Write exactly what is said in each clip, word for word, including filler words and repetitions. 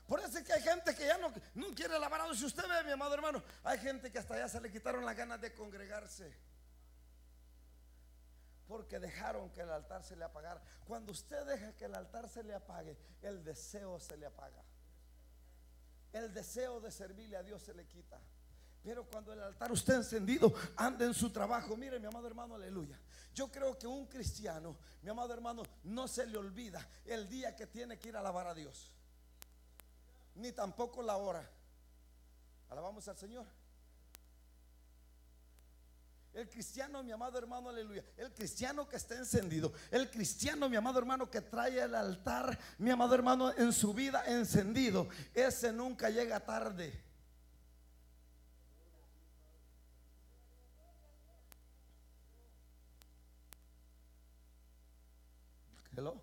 Por eso es que hay gente que ya no, no quiere alabar a Dios. Si usted ve, mi amado hermano, hay gente que hasta ya se le quitaron las ganas de congregarse, porque dejaron que el altar se le apagara. Cuando usted deja que el altar se le apague, el deseo se le apaga. El deseo de servirle a Dios se le quita. Pero cuando el altar esté encendido, anda en su trabajo. Mire, mi amado hermano, aleluya. Yo creo que un cristiano, mi amado hermano, no se le olvida el día que tiene que ir a alabar a Dios, ni tampoco la hora. Alabamos al Señor. El cristiano, mi amado hermano, aleluya, el cristiano que está encendido, el cristiano, mi amado hermano, que trae el altar, mi amado hermano, en su vida encendido, ese nunca llega tarde. Hello.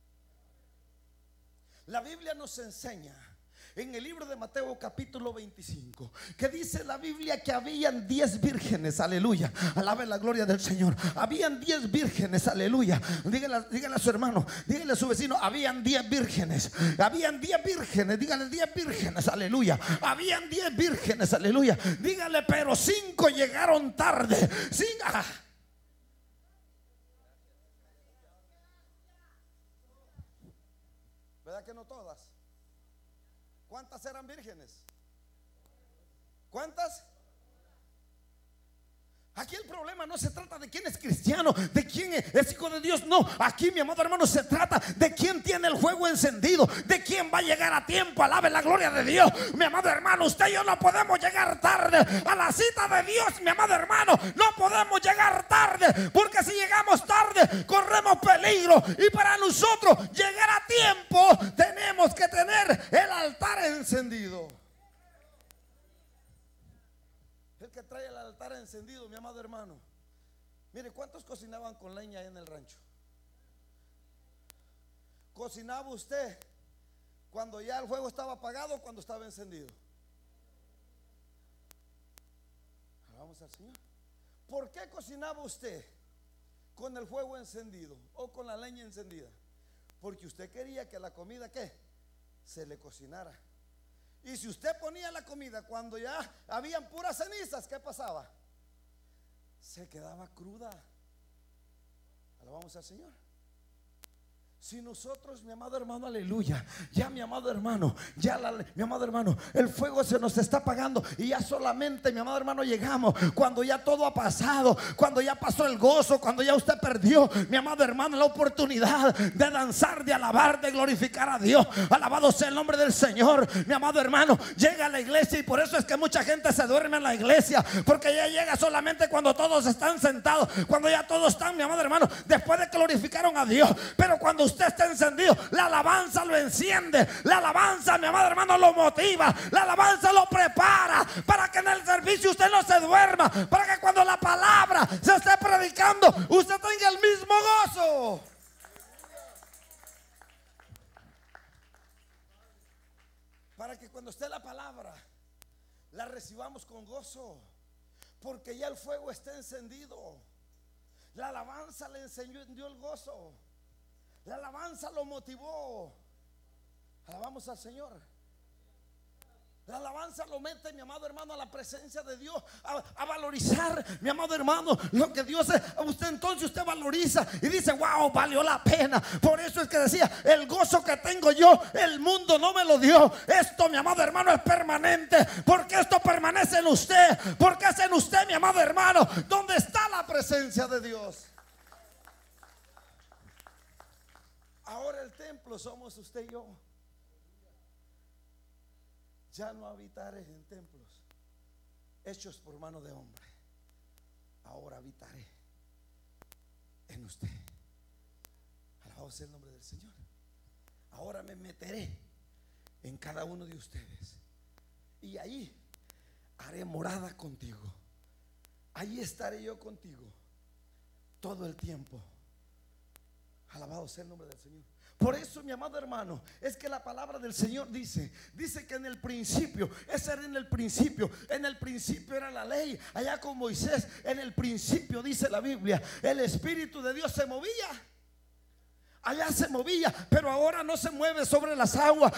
La Biblia nos enseña en el libro de Mateo capítulo veinticinco, que dice la Biblia que habían diez vírgenes, aleluya, alabe la gloria del Señor. Habían diez vírgenes, aleluya. Dígale, dígale a su hermano, dígale a su vecino, habían diez vírgenes. Habían diez vírgenes, dígale diez vírgenes, aleluya. Habían diez vírgenes, aleluya. Dígale, pero cinco llegaron tarde. Cinco. Ah. ¿Verdad que no todas? ¿Cuántas eran vírgenes? ¿Cuántas? Aquí el problema no se trata de quién es cristiano, de quién es hijo de Dios. No, aquí, mi amado hermano, se trata de quién tiene el fuego encendido, de quién va a llegar a tiempo. Alabe la gloria de Dios. Mi amado hermano, usted y yo no podemos llegar tarde a la cita de Dios. Mi amado hermano, no podemos llegar tarde, porque si llegamos tarde corremos peligro. Y para nosotros llegar a tiempo tenemos que tener el altar encendido. El que trae el altar encendido, mi amado hermano. Mire, ¿cuántos cocinaban con leña ahí en el rancho? ¿Cocinaba usted cuando ya el fuego estaba apagado o cuando estaba encendido? Vamos al Señor. ¿Por qué cocinaba usted con el fuego encendido o con la leña encendida? Porque usted quería que la comida, ¿qué? Se le cocinara. Y si usted ponía la comida cuando ya habían puras cenizas, ¿qué pasaba? Se quedaba cruda. Alabamos al Señor. Si nosotros, mi amado hermano, aleluya, ya mi amado hermano, ya la, mi amado hermano, el fuego se nos está apagando y ya solamente, mi amado hermano, llegamos cuando ya todo ha pasado, cuando ya pasó el gozo, cuando ya usted perdió, mi amado hermano, la oportunidad de danzar, de alabar, de glorificar a Dios. Alabado sea el nombre del Señor. Mi amado hermano, llega a la iglesia y por eso es que mucha gente se duerme en la iglesia, porque ya llega solamente cuando todos están sentados, cuando ya todos están, mi amado hermano, después de que glorificaron a Dios. Pero cuando usted está encendido, la alabanza lo enciende, la alabanza, mi amado hermano, lo motiva, la alabanza lo prepara para que en el servicio usted no se duerma, para que cuando la palabra se esté predicando usted tenga el mismo gozo. Para que cuando esté la palabra la recibamos con gozo, porque ya el fuego está encendido. La alabanza le encendió el gozo. La alabanza lo motivó. Alabamos al Señor. La alabanza lo mete, mi amado hermano, a la presencia de Dios, a, a valorizar, mi amado hermano, lo que Dios es. Usted entonces usted valoriza y dice, wow, valió la pena. Por eso es que decía, el gozo que tengo yo, el mundo no me lo dio. Esto, mi amado hermano, es permanente, porque esto permanece en usted, porque es en usted, mi amado hermano, donde está la presencia de Dios. Ahora el templo somos usted y yo. Ya no habitaré en templos hechos por mano de hombre. Ahora habitaré en usted. Alabado sea el nombre del Señor. Ahora me meteré en cada uno de ustedes y ahí haré morada contigo. Ahí estaré yo contigo todo el tiempo. Alabado sea el nombre del Señor. Por eso, mi amado hermano, es que la palabra del Señor dice, dice que en el principio, ese era en el principio, en el principio era la ley, allá con Moisés, en el principio dice la Biblia, el Espíritu de Dios se movía. Allá se movía, pero ahora no se mueve sobre las aguas.